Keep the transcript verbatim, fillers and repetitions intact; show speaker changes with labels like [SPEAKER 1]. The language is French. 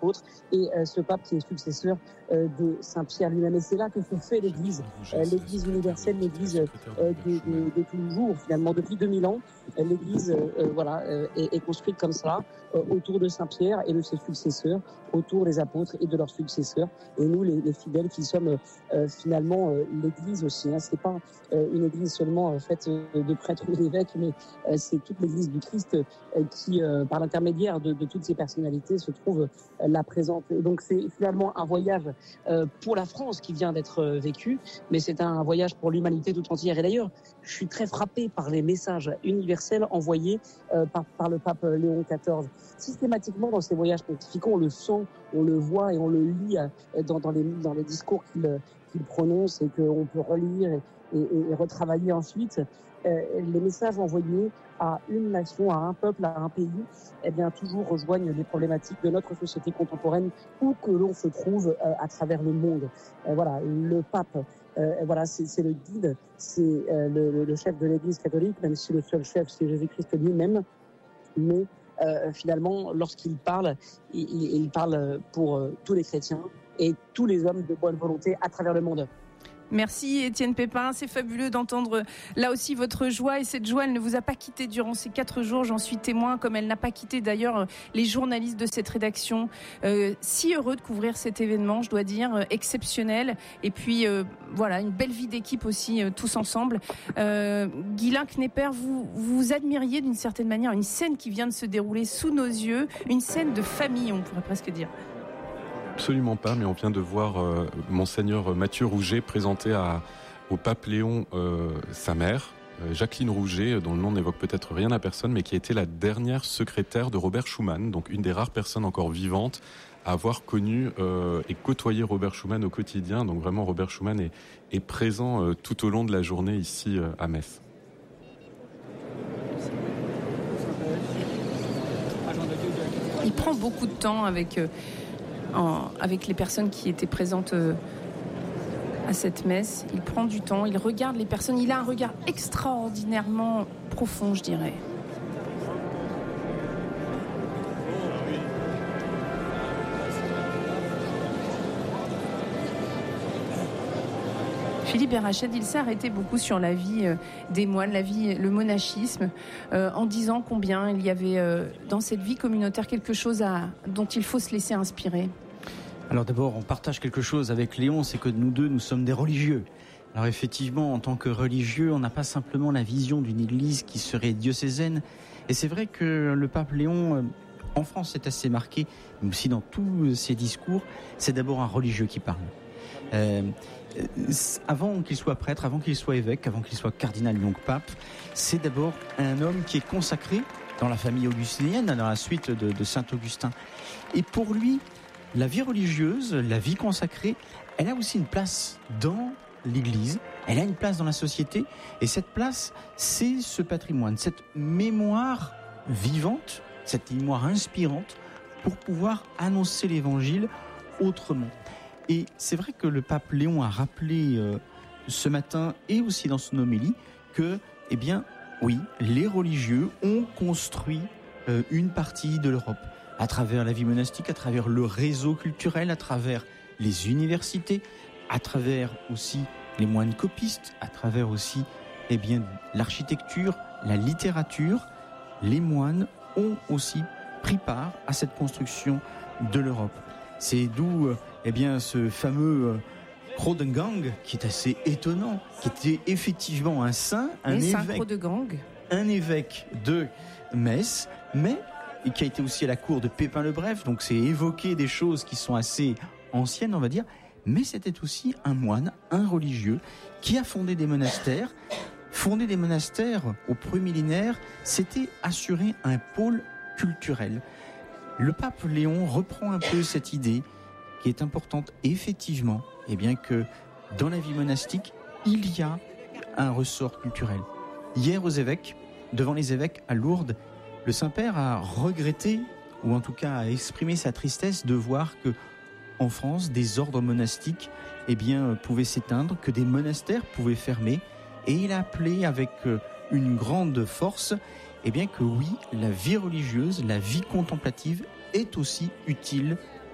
[SPEAKER 1] apôtres, et euh, ce pape qui est successeur euh, de Saint-Pierre lui-même. Et c'est là que se fait l'Église, euh, l'Église universelle, l'Église euh, de, de, de toujours, finalement, depuis deux mille ans. Euh, L'Église, euh, voilà, euh, est, est construite comme ça, euh, autour de Saint-Pierre et de ses successeurs, autour des apôtres et de leurs successeurs. Et nous, les, les fidèles, qui sommes euh, finalement euh, l'Église aussi. Hein. C'est pas euh, une Église seulement euh, faite euh, de prêtres ou d'évêques, mais euh, c'est toute l'Église du Christ euh, qui, euh, par l'intermédiaire de, de toutes ces personnalités, se trouve euh, là présente. Et donc c'est finalement un voyage euh, pour la France qui vient d'être euh, vécu, mais c'est un voyage pour l'humanité tout entière. Et d'ailleurs, je suis très frappé par les messages universels envoyés euh, par, par le pape Léon quatorze. Systématiquement, dans ces voyages pontificaux, on le sent, on le voit et on le lit euh, dans, dans, les, dans les discours qu'il, qu'il prononce et qu'on peut relire et, et, et retravailler ensuite. Euh, les messages envoyés à une nation, à un peuple, à un pays, eh bien, toujours rejoignent les problématiques de notre société contemporaine, où que l'on se trouve euh, à travers le monde. Euh, voilà, le pape, euh, voilà, c'est, c'est le guide, c'est euh, le, le chef de l'Église catholique, même si le seul chef, c'est Jésus-Christ lui-même. Mais euh, finalement, lorsqu'il parle, il, il parle pour euh, tous les chrétiens et tous les hommes de bonne volonté à travers le monde.
[SPEAKER 2] Merci Étienne Pépin, c'est fabuleux d'entendre là aussi votre joie, et cette joie elle ne vous a pas quitté durant ces quatre jours, j'en suis témoin, comme elle n'a pas quitté d'ailleurs les journalistes de cette rédaction. Euh, si heureux de couvrir cet événement, je dois dire, euh, exceptionnel, et puis euh, voilà, une belle vie d'équipe aussi, euh, tous ensemble. Euh, Guylain Knepper, vous, vous admiriez d'une certaine manière une scène qui vient de se dérouler sous nos yeux, une scène de famille, on pourrait presque dire.
[SPEAKER 3] Absolument pas, mais on vient de voir euh, Monseigneur Mathieu Rouget présenter à, au pape Léon euh, sa mère, euh, Jacqueline Rouget, dont le nom n'évoque peut-être rien à personne, mais qui a été la dernière secrétaire de Robert Schuman, donc une des rares personnes encore vivantes à avoir connu euh, et côtoyé Robert Schuman au quotidien. Donc vraiment, Robert Schuman est, est présent euh, tout au long de la journée ici euh, à Metz.
[SPEAKER 2] Il prend beaucoup de temps avec... Euh... En, avec les personnes qui étaient présentes euh, à cette messe. Il prend du temps, il regarde les personnes, il a un regard extraordinairement profond, je dirais. Philippe Berachet, il s'est arrêté beaucoup sur la vie euh, des moines, la vie, le monachisme, euh, en disant combien il y avait euh, dans cette vie communautaire quelque chose à, dont il faut se laisser inspirer.
[SPEAKER 4] Alors d'abord, on partage quelque chose avec Léon, c'est que nous deux, nous sommes des religieux. Alors effectivement, en tant que religieux, on n'a pas simplement la vision d'une église qui serait diocésaine. Et c'est vrai que le pape Léon, en France, c'est assez marqué, mais aussi dans tous ses discours, c'est d'abord un religieux qui parle. Euh, avant qu'il soit prêtre, avant qu'il soit évêque, avant qu'il soit cardinal, donc pape, c'est d'abord un homme qui est consacré dans la famille augustinienne, dans la suite de, de Saint-Augustin. Et pour lui, la vie religieuse, la vie consacrée, elle a aussi une place dans l'Église, elle a une place dans la société, et cette place, c'est ce patrimoine, cette mémoire vivante, cette mémoire inspirante, pour pouvoir annoncer l'Évangile autrement. Et c'est vrai que le pape Léon a rappelé euh, ce matin, et aussi dans son homélie, que, eh bien, oui, les religieux ont construit euh, une partie de l'Europe, à travers la vie monastique, à travers le réseau culturel, à travers les universités, à travers aussi les moines copistes, à travers aussi eh bien, l'architecture, la littérature. Les moines ont aussi pris part à cette construction de l'Europe. C'est d'où eh bien, ce fameux euh, Chrodegang, qui est assez étonnant, qui était effectivement un saint, un
[SPEAKER 2] Et
[SPEAKER 4] évêque, un évêque de Metz, mais et qui a été aussi à la cour de Pépin le Bref, donc c'est évoquer des choses qui sont assez anciennes, on va dire, mais c'était aussi un moine, un religieux, qui a fondé des monastères. Fonder des monastères au premier millénaire, c'était assurer un pôle culturel. Le pape Léon reprend un peu cette idée qui est importante, effectivement, eh bien que dans la vie monastique, il y a un ressort culturel. Hier aux évêques, devant les évêques à Lourdes, le Saint-Père a regretté, ou en tout cas a exprimé sa tristesse de voir que, en France, des ordres monastiques eh bien, pouvaient s'éteindre, que des monastères pouvaient fermer, et il a appelé avec une grande force eh bien, que oui, la vie religieuse, la vie contemplative est aussi utile